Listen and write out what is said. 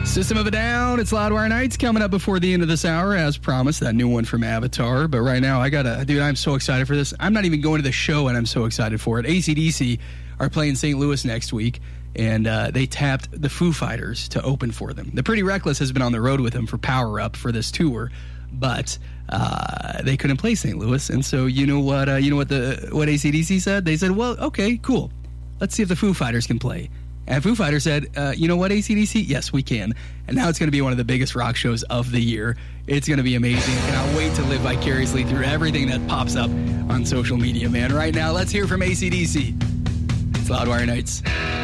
System of a Down, it's Loudwire Nights coming up before the end of this hour, as promised, that new one from Avatar. But right now, I'm so excited for this. I'm not even going to the show, and I'm so excited for it. AC/DC are playing St. Louis next week, and they tapped the Foo Fighters to open for them. The Pretty Reckless has been on the road with them for Power Up for this tour, but they couldn't play St. Louis, and so what AC/DC said? They said, well, okay, cool. Let's see if the Foo Fighters can play. And Foo Fighters said, you know what, AC/DC? Yes, we can. And now it's going to be one of the biggest rock shows of the year. It's going to be amazing. I cannot wait to live vicariously through everything that pops up on social media, man. Right now, let's hear from AC/DC. It's Loudwire Nights.